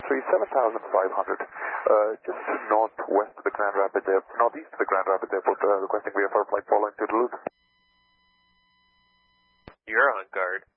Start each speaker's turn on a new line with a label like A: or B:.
A: just northwest of the Grand Rapids Airport, northeast of the Grand Rapids Airport, requesting VFR flight following to Duluth.
B: You're on guard.